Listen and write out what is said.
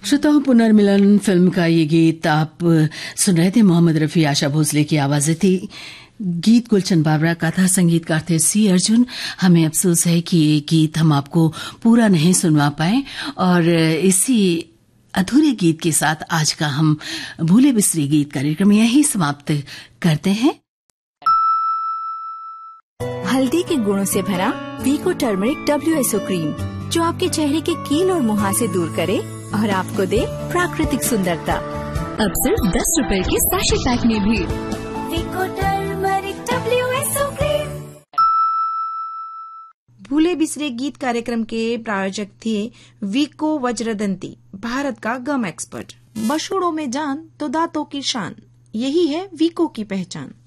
श्रोताओं, पुनर्मिलन फिल्म का ये गीत आप सुन रहे थे। मोहम्मद रफी, आशा भोसले की आवाजें थी। गीत गुलशन बाबरा का था, संगीतकार थे सी अर्जुन। हमें अफसोस है कि ये गीत हम आपको पूरा नहीं सुनवा पाए और इसी अधूरे गीत के साथ आज का हम भूले बिसरे गीत कार्यक्रम यही समाप्त करते हैं। हल्दी के गुणों से भरा वीको टर्मरिक WSO क्रीम, जो आपके चेहरे के कील और मुहासे दूर करे और आपको दे प्राकृतिक सुंदरता। अब सिर्फ 10 रुपए के सैशे पैक में भी वीको टर्मरिक WSO क्रीम। भूले बिसरे गीत कार्यक्रम के प्रायोजक थे वीको वज्रदंती, भारत का गम एक्सपर्ट। मशहूरों में जान तो दांतों की शान, यही है वीको की पहचान।